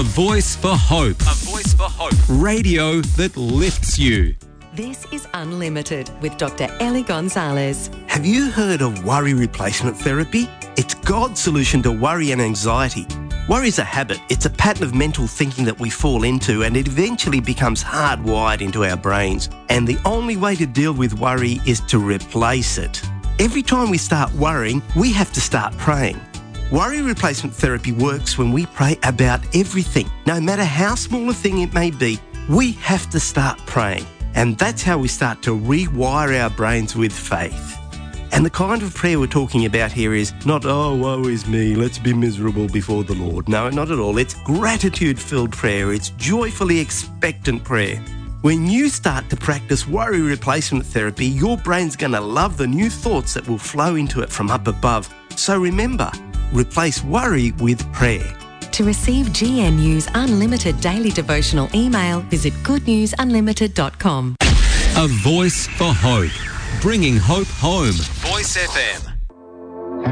voice for hope. A voice for hope. Radio that lifts you. This is Unlimited with Dr. Ellie Gonzalez. Have you heard of worry replacement therapy? It's God's solution to worry and anxiety. Worry is a habit. It's a pattern of mental thinking that we fall into, and it eventually becomes hardwired into our brains. And the only way to deal with worry is to replace it. Every time we start worrying, we have to start praying. Worry replacement therapy works when we pray about everything. No matter how small a thing it may be, we have to start praying. And that's how we start to rewire our brains with faith. And the kind of prayer we're talking about here is not, oh, woe is me, let's be miserable before the Lord. No, not at all. It's gratitude-filled prayer. It's joyfully expectant prayer. When you start to practice worry replacement therapy, your brain's going to love the new thoughts that will flow into it from up above. So remember, replace worry with prayer. To receive GNU's Unlimited Daily Devotional email, visit goodnewsunlimited.com. A voice for hope. Bringing hope home. Voice FM.